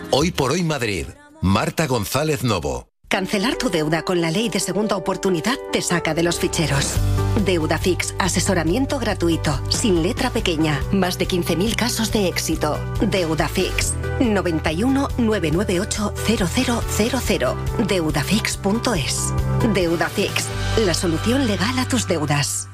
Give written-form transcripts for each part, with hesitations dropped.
Hoy por hoy Madrid. Marta González Novo. Cancelar tu deuda con la ley de segunda oportunidad te saca de los ficheros. Deudafix, asesoramiento gratuito, sin letra pequeña, más de 15.000 casos de éxito. Deudafix, 91 998 0000. Deudafix.es. Deudafix, la solución legal a tus deudas.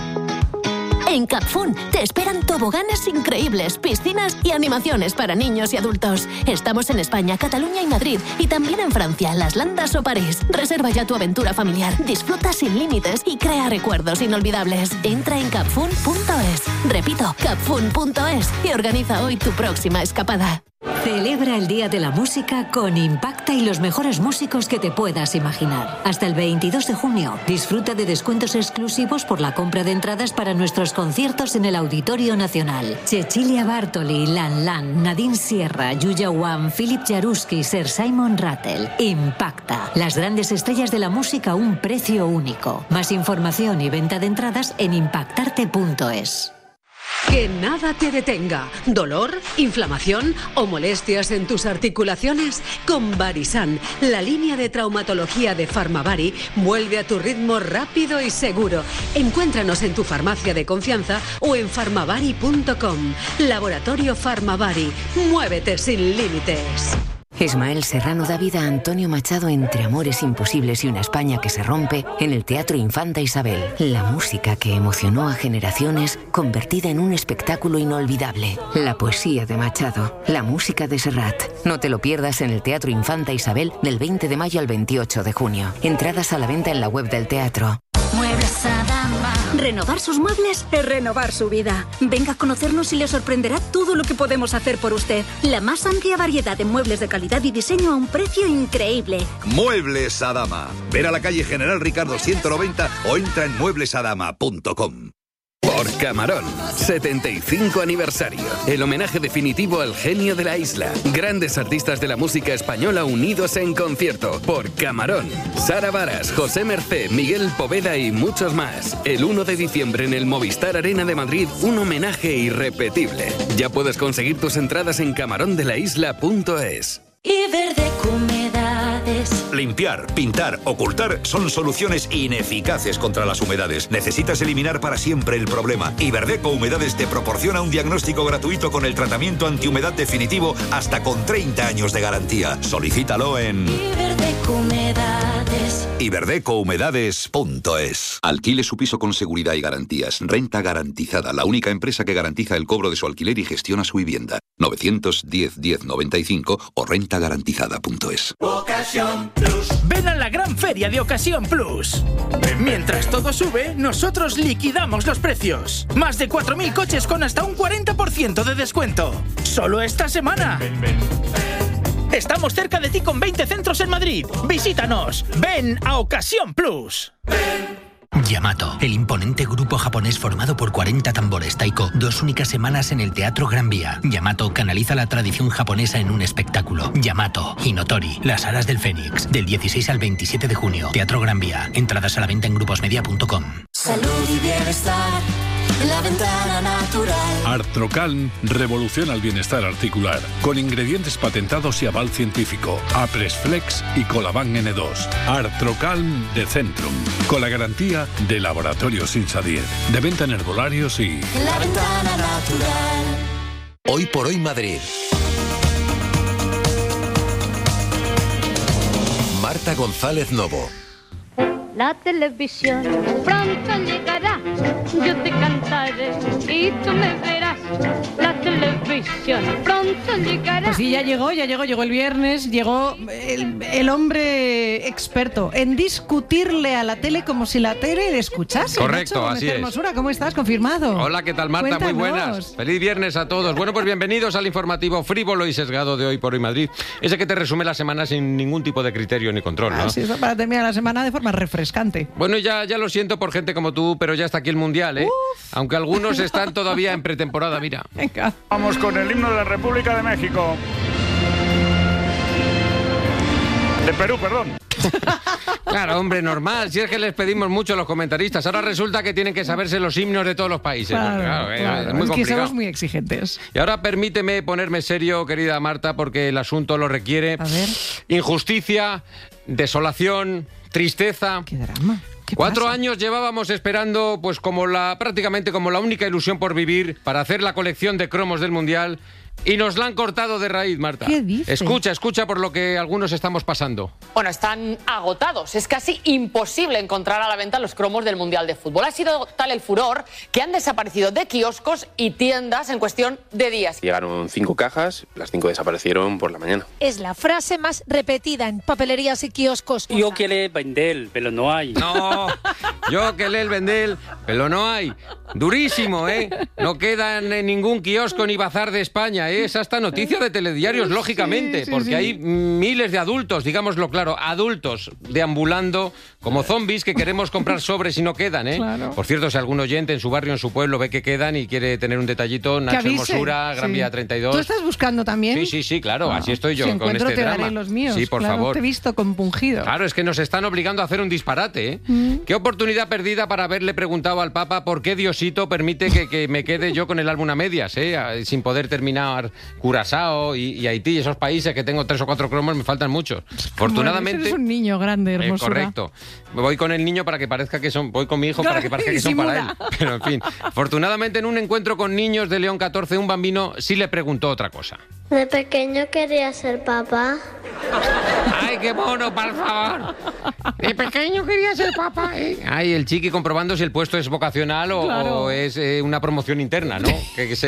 En Capfun te esperan toboganes increíbles, piscinas y animaciones para niños y adultos. Estamos en España, Cataluña y Madrid, y también en Francia, Las Landas o París. Reserva ya tu aventura familiar, disfruta sin límites y crea recuerdos inolvidables. Entra en capfun.es. Repito, capfun.es y organiza hoy tu próxima escapada. Celebra el Día de la Música con Impacta y los mejores músicos que te puedas imaginar. Hasta el 22 de junio, disfruta de descuentos exclusivos por la compra de entradas para nuestros conciertos en el Auditorio Nacional. Cecilia Bartoli, Lan Lan, Nadine Sierra, Yuya Wang, Philip Jaruski, Sir Simon Rattle. Impacta. Las grandes estrellas de la música a un precio único. Más información y venta de entradas en impactarte.es. Que nada te detenga. ¿Dolor, inflamación o molestias en tus articulaciones? Con Varisan, la línea de traumatología de Farmavari vuelve a tu ritmo rápido y seguro. Encuéntranos en tu farmacia de confianza o en farmavari.com. Laboratorio Farmavari. Muévete sin límites. Ismael Serrano da vida a Antonio Machado entre amores imposibles y una España que se rompe en el Teatro Infanta Isabel. La música que emocionó a generaciones convertida en un espectáculo inolvidable. La poesía de Machado, la música de Serrat. No te lo pierdas en el Teatro Infanta Isabel del 20 de mayo al 28 de junio. Entradas a la venta en la web del teatro. Muebles Adama. Renovar sus muebles es renovar su vida. Venga a conocernos y le sorprenderá todo lo que podemos hacer por usted. La más amplia variedad de muebles de calidad y diseño a un precio increíble. Muebles Adama. Ver a la calle General Ricardo 190 o entra en mueblesadama.com. Por Camarón, 75 aniversario. El homenaje definitivo al genio de la isla. Grandes artistas de la música española unidos en concierto. Por Camarón. Sara Varas, José Mercé, Miguel Poveda y muchos más. El 1 de diciembre en el Movistar Arena de Madrid, un homenaje irrepetible. Ya puedes conseguir tus entradas en camarondelaisla.es. Iberdeco Humedades. Limpiar, pintar, ocultar son soluciones ineficaces contra las humedades. Necesitas eliminar para siempre el problema. Iberdeco Humedades te proporciona un diagnóstico gratuito con el tratamiento antihumedad definitivo hasta con 30 años de garantía. Solicítalo en Iberdeco Humedades. Iberdecohumedades.es. Alquile su piso con seguridad y garantías. Renta Garantizada, la única empresa que garantiza el cobro de su alquiler y gestiona su vivienda. 910 1095 o rentagarantizada.es. Ocasión Plus. Ven a la gran feria de Ocasión Plus. Mientras todo sube, nosotros liquidamos los precios. Más de 4.000 coches con hasta un 40% de descuento. Solo esta semana. Estamos cerca de ti con 20 centros en Madrid. Visítanos. Ven a Ocasión Plus. Yamato, el imponente grupo japonés formado por 40 tambores taiko, 2 únicas semanas en el Teatro Gran Vía. Yamato canaliza la tradición japonesa en un espectáculo. Yamato, Hinotori, Las Alas del Fénix, del 16 al 27 de junio. Teatro Gran Vía. Entradas a la venta en gruposmedia.com. Salud y bienestar. La ventana natural. Artrocalm revoluciona el bienestar articular con ingredientes patentados y aval científico. Apresflex y Colaban N2. Artrocalm de Centrum, con la garantía de Laboratorios Insadier, de venta en herbolarios y La ventana natural. Hoy por hoy Madrid. Marta González Novo. La televisión pronto llegará, yo te cantaré y tú me verás. La televisión pronto llegará. Pues sí, ya llegó el viernes, llegó el hombre experto en discutirle a la tele como si la tele le escuchase. Correcto, Nacho, así es. Hermosura, ¿cómo estás? Confirmado. Hola, ¿qué tal, Marta? Cuéntanos. Muy buenas. Feliz viernes a todos. Bueno, pues bienvenidos al informativo frívolo y sesgado de Hoy por Hoy Madrid. Ese que te resume la semana sin ningún tipo de criterio ni control, ¿no? Sí, eso para terminar la semana de forma refrescante. Bueno, ya lo siento por gente como tú, pero ya está aquí el Mundial, ¿eh? Uf. Aunque algunos están todavía en pretemporada, mira. Venga. Vamos con el himno de la República de México. De Perú, perdón. Claro, hombre, normal. Si es que les pedimos mucho a los comentaristas. Ahora resulta que tienen que saberse los himnos de todos los países. Claro. Es muy complicado. Que somos muy exigentes. Y ahora permíteme ponerme serio, querida Marta, porque el asunto lo requiere. A ver. Injusticia, desolación, tristeza. Qué drama. 4 años llevábamos esperando, pues prácticamente como la única ilusión por vivir, para hacer la colección de cromos del Mundial. Y nos la han cortado de raíz, Marta. ¿Qué dices? Escucha por lo que algunos estamos pasando. Bueno, están agotados. Es casi imposible encontrar a la venta los cromos del Mundial de Fútbol. Ha sido tal el furor que han desaparecido de kioscos y tiendas en cuestión de días. Llegaron 5 cajas, las 5 desaparecieron por la mañana. Es la frase más repetida en papelerías y kioscos. Yo quiero vender, pero no hay. No, yo quiero vender, pero no hay. Durísimo, ¿eh? No quedan en ningún kiosco ni bazar de España. Es hasta noticia de telediarios, lógicamente, porque hay miles de adultos, digámoslo claro, adultos deambulando como zombies que queremos comprar sobres y no quedan, ¿eh? Claro. Por cierto, si algún oyente en su barrio, en su pueblo, ve que quedan y quiere tener un detallito, Nacho Hermosura, Gran Vía 32. ¿Tú estás buscando también? Sí, claro, así estoy yo si con encuentro, este te drama. daré los míos. Sí, por claro, favor. Te he visto compungido. Claro, es que nos están obligando a hacer un disparate, ¿eh? Qué oportunidad perdida para haberle preguntado al Papa por qué Diosito permite que me quede yo con el álbum a medias, sin poder terminar Curazao y Haití y esos países que tengo 3 o 4 cromos, me faltan muchos. Afortunadamente... Eres un niño grande, hermosura. Correcto. Voy con el niño para que parezca que son... Voy con mi hijo para que parezca que son para él. Pero en fin, afortunadamente en un encuentro con niños de León 14, un bambino sí le preguntó otra cosa. De pequeño quería ser papá. ¡Ay, qué mono, por favor! De pequeño quería ser papá, ¿eh? Ay, el chiqui comprobando si el puesto es vocacional o es una promoción interna, ¿no?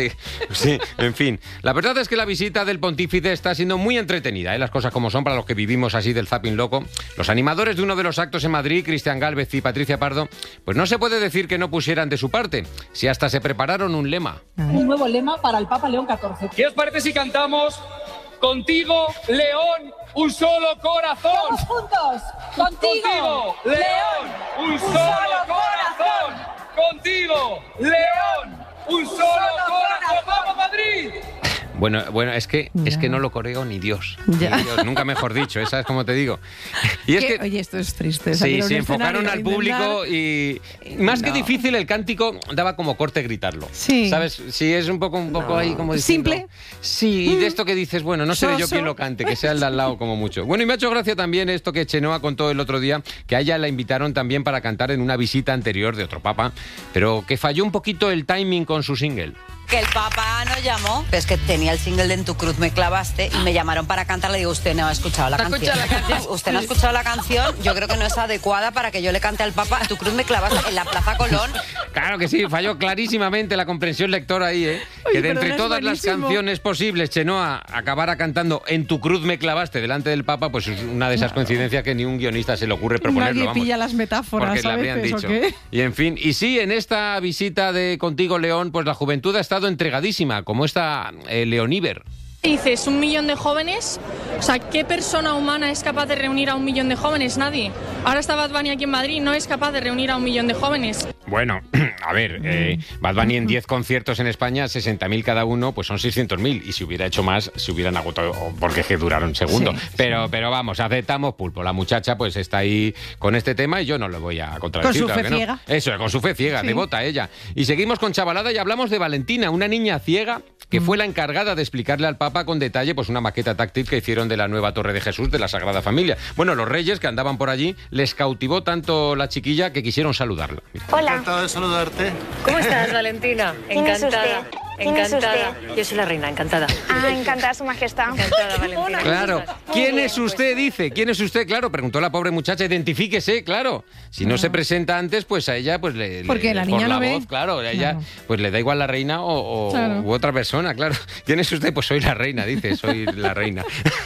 Sí, en fin. La verdad es que la visita del pontífice está siendo muy entretenida, ¿eh? Las cosas como son para los que vivimos así del zapping loco. Los animadores de uno de los actos en Madrid, Cristian Gálvez y Patricia Pardo, pues no se puede decir que no pusieran de su parte, si hasta se prepararon un lema. Un nuevo lema para el Papa León XIV. ¿Qué os parece si cantamos Contigo, León, un solo corazón? ¡Todos juntos! ¡Contigo, León, un solo corazón! ¡Contigo, León, un solo corazón! ¡Vamos, Madrid! Bueno, es que no lo coreo ni Dios. Ya. Ni Dios, nunca mejor dicho, ¿sabes cómo te digo? Y es que oye, esto es triste. Sí, enfocaron al público y más que difícil el cántico daba como corte gritarlo. Sí. ¿Sabes? Sí, es un poco ahí como diciendo, simple. Sí, y de esto que dices, bueno, no seré yo quien lo cante, que sea el de al lado como mucho. Bueno, y me ha hecho gracia también esto que Chenoa contó el otro día, que a ella la invitaron también para cantar en una visita anterior de otro papa, pero que falló un poquito el timing con su single. Que el Papa nos llamó, es que tenía el single de En tu cruz me clavaste y me llamaron para cantar. Le digo, usted no ha escuchado la canción. Usted no ha escuchado la canción, yo creo que no es adecuada para que yo le cante al Papa En tu cruz me clavaste en la Plaza Colón. Claro que sí, falló clarísimamente la comprensión lectora ahí, ¿eh? Oye, que de entre todas las buenísimo. canciones posibles, Chenoa acabara cantando En tu cruz me clavaste delante del Papa, pues es una de esas coincidencias que ni un guionista se le ocurre proponerlo. Nadie vamos, pilla las metáforas, porque le habrían ¿sabes? dicho. ¿O qué? Y en fin, y sí, en esta visita de Contigo León, pues la juventud ha estado entregadísima, como esta Leoníver. Dices, 1 millón de jóvenes, o sea, ¿qué persona humana es capaz de reunir a 1 millón de jóvenes? Nadie. Ahora está Bad Bunny aquí en Madrid, no es capaz de reunir a 1 millón de jóvenes. Bueno, a ver, Bad Bunny en 10 conciertos en España, 60.000 cada uno, pues son 600.000. Y si hubiera hecho más, se hubieran agotado, porque es que duraron segundos. Sí, pero vamos, aceptamos pulpo. La muchacha pues está ahí con este tema y yo no lo voy a contradecir. Con su fe claro que ciega. No. Eso, con su fe ciega, Sí. devota ella. Y seguimos con chavalada y hablamos de Valentina, una niña ciega que fue la encargada de explicarle al Papa con detalle pues una maqueta táctil que hicieron de la nueva Torre de Jesús de la Sagrada Familia. Bueno, los reyes que andaban por allí les cautivó tanto la chiquilla que quisieron saludarla. Mira. Hola. Encantado de saludarte. ¿Cómo estás, Valentina? ¿Quién es Encantada. usted? ¿Quién es Encantada. usted? Yo soy la reina, encantada. Ah, encantada, Su Majestad. Encantada, Valentina. Claro. Muy ¿Quién bien, es usted? Dice. ¿Quién es usted? Claro, preguntó la pobre muchacha. Identifíquese, claro. Si no se presenta antes, pues a ella pues Porque la niña por la no ve. voz, claro, a ella pues le da igual la reina Claro. u otra persona, claro. ¿Quién es usted? Pues soy la reina, dice, soy la reina.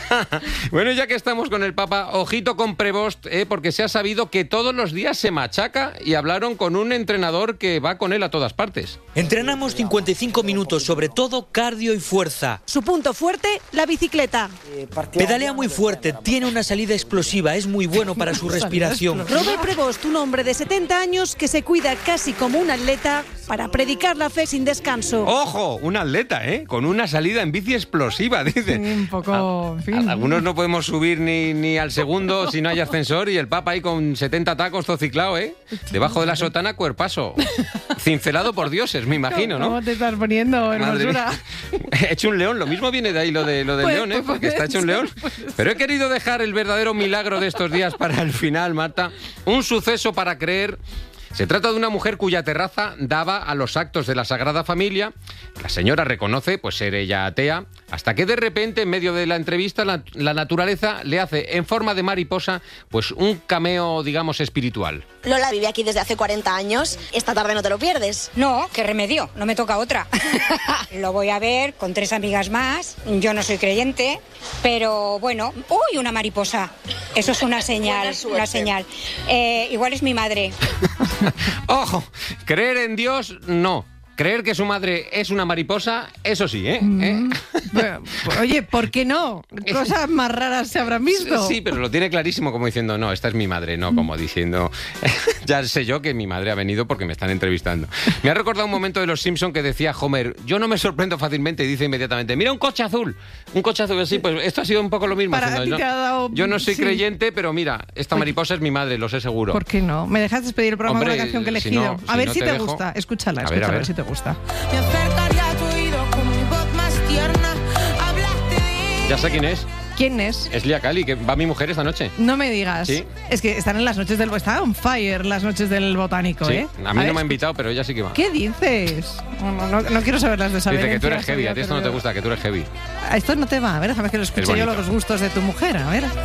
Bueno, ya que estamos con el Papa, ojito con Prevost, porque se ha sabido que todos los días se machaca y hablaron con un entrenador que va con él a todas partes. Entrenamos 55 minutos, sobre todo cardio y fuerza. Su punto fuerte, la bicicleta. Pedalea muy fuerte, tiene una salida explosiva, es muy bueno para su respiración. Robert Prevost, un hombre de 70 años que se cuida casi como un atleta para predicar la fe sin descanso. ¡Ojo! Un atleta, ¿eh? Con una salida en bici explosiva, dice. Un poco, en fin. Algunos no podemos subir ni al segundo si no hay ascensor y el Papa ahí con 70 tacos todo ciclado, ¿eh? Debajo de la sotana, cuerpazo. Cincelado por dioses, me imagino, ¿no? ¿Cómo te estás poniendo, hermosura? He hecho un león, lo mismo viene de ahí lo del león, ¿eh? Porque está hecho un león. Pero he querido dejar el verdadero milagro de estos días para el final, Marta. Un suceso para creer. Se trata de una mujer cuya terraza daba a los actos de la Sagrada Familia. La señora reconoce pues ser ella atea, hasta que de repente, en medio de la entrevista, la naturaleza le hace en forma de mariposa pues un cameo, digamos, espiritual. Lola vive aquí desde hace 40 años. Esta tarde no te lo pierdes. No, qué remedio, no me toca otra. Lo voy a ver con 3 amigas más. Yo no soy creyente, pero bueno. ¡Uy, una mariposa! Eso es una señal, una señal. Igual es mi madre. ¡Ojo! Creer en Dios, no. Creer que su madre es una mariposa, eso sí, ¿eh? Oye, ¿por qué no? Cosas más raras se habrán visto. Sí, pero lo tiene clarísimo, como diciendo, no, esta es mi madre, no, como diciendo, ya sé yo que mi madre ha venido porque me están entrevistando. Me ha recordado un momento de Los Simpson que decía Homer, yo no me sorprendo fácilmente, y dice inmediatamente, mira un coche azul, así, pues esto ha sido un poco lo mismo. Diciendo, yo no soy creyente, pero mira, esta mariposa es mi madre, lo sé seguro. ¿Por qué no? ¿Me dejas despedir el programa con la canción que he elegido? A ver si te gusta, escúchala, a ver si te gusta. Me acercaría a tu oído con mi voz más tierna. Hablaste de... Ya sé quién es. ¿Quién es? Es Lia Cali, que va mi mujer esta noche. No me digas. ¿Sí? Es que están en las noches del... Está on fire las noches del Botánico, sí. ¿eh? A mí no me ha invitado, pero ella sí que va. ¿Qué dices? No quiero saber las de saber. Dice que tú eres heavy, a ti esto no te gusta, que tú eres heavy. A esto no te va, a ver, déjame que lo escuche yo los gustos de tu mujer, a ver.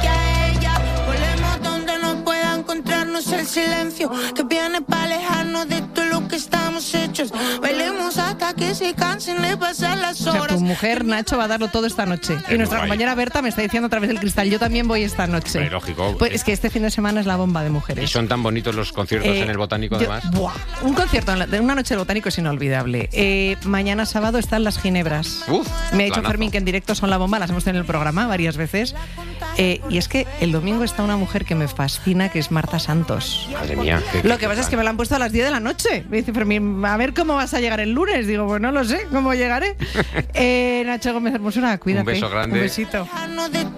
Volvemos donde no pueda encontrarnos el silencio que viene para alejarnos de todo lo que estamos hechos. Bailemos hasta que se cansen de pasar las horas. O sea, tu mujer, Nacho, va a darlo todo esta noche. Y nuestra compañera Berta me está diciendo a través del cristal, yo también voy esta noche. Pero, lógico. Pues es que este fin de semana es la bomba de mujeres. Y son tan bonitos los conciertos en el Botánico, además. Un concierto de una noche del Botánico es inolvidable. Mañana sábado están las Ginebras. Me ha dicho Fermín que en directo son la bomba, las hemos tenido en el programa varias veces. Y es que el domingo está una mujer que me fascina, que es Marta Santos. Madre mía. Lo que pasa es que me la han puesto a las 10 de la noche. Me dice Fermín, a ver cómo vas a llegar el lunes. Digo, pues no lo sé, cómo llegaré. Nacho Gómez Hermosura, cuídate. Un beso grande. Un besito.